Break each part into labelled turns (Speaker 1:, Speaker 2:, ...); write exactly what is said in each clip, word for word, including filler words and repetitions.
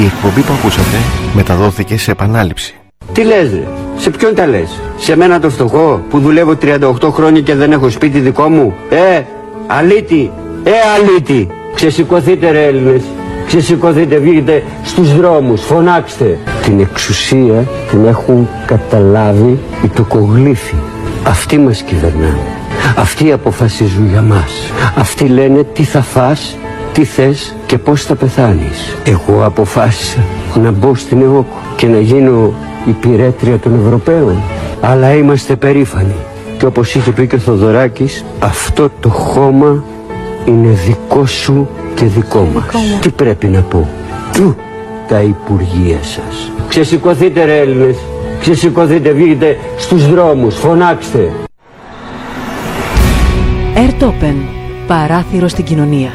Speaker 1: Η εκπομπή που ακούσατε μεταδόθηκε σε επανάληψη.
Speaker 2: Τι λες ρε, σε ποιον τα λες? Σε μένα το φτωχό που δουλεύω τριάντα οκτώ χρόνια και δεν έχω σπίτι δικό μου? Ε, αλήτη, ε αλήτη. Ξεσηκωθείτε ρε Έλληνες, ξεσηκωθείτε, βγείτε στους δρόμους, φωνάξτε. Την εξουσία την έχουν καταλάβει οι τοκογλύφοι. Αυτοί μας κυβερνάνε, αυτοί αποφασίζουν για μας. Αυτοί λένε τι θα φας, τι θες και πώς θα πεθάνεις. Εγώ αποφάσισα να μπω στην ΕΟΚ και να γίνω υπηρέτρια των Ευρωπαίων. Αλλά είμαστε περήφανοι. Και όπως είχε πει και ο Θοδωράκης, αυτό το χώμα είναι δικό σου και δικό μας. Δικό τι πρέπει να πω? Του τα υπουργεία σας. Ξεσηκωθείτε ρε Έλληνες, ξεσηκωθείτε, βγείτε στους δρόμους, φωνάξτε.
Speaker 3: Airtopen, παράθυρο στην κοινωνία.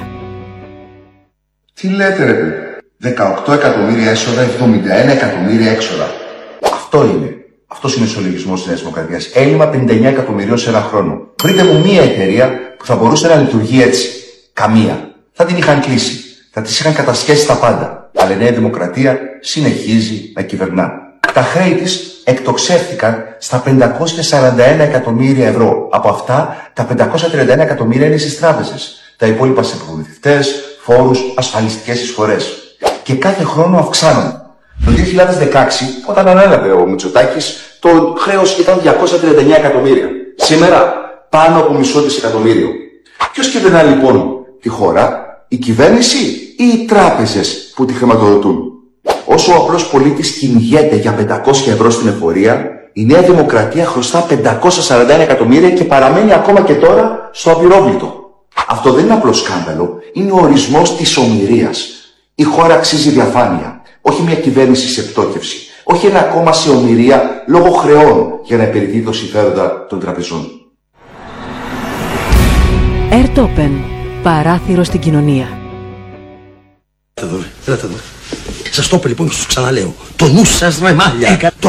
Speaker 4: Τι λέτε ρε παιδί, δεκαοκτώ εκατομμύρια έσοδα, εβδομήντα ένα εκατομμύρια έξοδα. Αυτό είναι. Αυτός είναι ο ισολογισμός της Νέας Δημοκρατίας. Έλλειμμα πενήντα εννέα εκατομμυρίων σε ένα χρόνο. Βρείτε μου μία εταιρεία που θα μπορούσε να λειτουργεί έτσι. Καμία. Θα την είχαν κλείσει. Θα τις είχαν κατασχέσει τα πάντα. Αλλά η Νέα Δημοκρατία συνεχίζει να κυβερνά. Τα χρέη της εκτοξεύτηκαν στα πεντακόσια σαράντα ένα εκατομμύρια ευρώ. Από αυτά, τα πεντακόσια τριάντα ένα εκατομμύρια είναι στις τράπεζες. Τα υπόλοιπα σε προμηθευτές, φόρους, ασφαλιστικές εισφορές. Και κάθε χρόνο αυξάνονται. Το δύο χιλιάδες δεκαέξι, όταν ανέλαβε ο Μητσοτάκης, το χρέος ήταν διακόσια τριάντα εννέα εκατομμύρια. Σήμερα, πάνω από μισό δισεκατομμύριο. Ποιος κυβερνά λοιπόν τη χώρα, η κυβέρνηση ή οι τράπεζες που τη χρηματοδοτούν? Όσο ο απλός πολίτης κυνηγέται για πεντακόσια ευρώ στην εφορία, η Νέα Δημοκρατία χρωστά πεντακόσια σαράντα ένα εκατομμύρια και παραμένει ακόμα και τώρα στο απειρόβλητο. Αυτό δεν είναι απλό σκάνδαλο, είναι ο ορισμός της ομηρίας. Η χώρα αξίζει διαφάνεια, όχι μια κυβέρνηση σε πτώχευση, όχι ένα κόμμα σε ομηρία λόγω χρεών για να υπηρετεί το συμφέροντα των τραπεζών.
Speaker 3: Airtopen, παράθυρο στην κοινωνία.
Speaker 5: Έλατε εδώ, έλατε εδώ. Σας το είπα λοιπόν και σας ξαναλέω. Το νου σας με μάλια.